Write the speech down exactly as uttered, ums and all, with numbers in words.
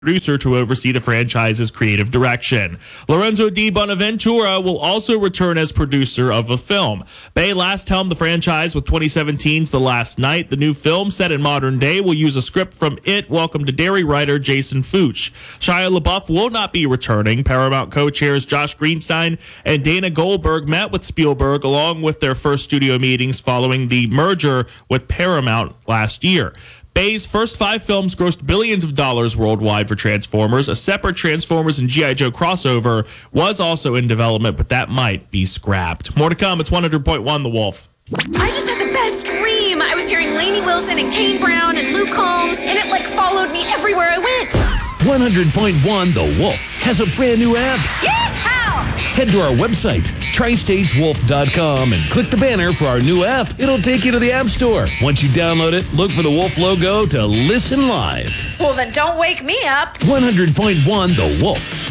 producer to oversee the franchise's creative direction. Lorenzo Di Bonaventura will also return as producer of a film. Bay last helmed the franchise with twenty seventeen's The Last Night. The new film, set in modern day, will use a script from It, Welcome to Derry writer Jason Fuchs. Shia LaBeouf will not be returning. Paramount co-chairs Josh Greenstein and Dana Goldberg met with Spielberg along with their first studio meetings following the merger with Paramount last year. Bay's first five films grossed billions of dollars worldwide for Transformers. A separate Transformers and G I. Joe crossover was also in development, but that might be scrapped. More to come. It's one hundred point one The Wolf. I just had the best dream. I was hearing Lainey Wilson and Kane Brown and Luke Combs, and it like followed me everywhere I went. one hundred point one The Wolf has a brand new app. Yeehaw! Head to our website, tri states wolf dot com, and click the banner for our new app. It'll take you to the App Store. Once you download it, look for the Wolf logo to listen live. Well, then don't wake me up. one hundred point one The Wolf.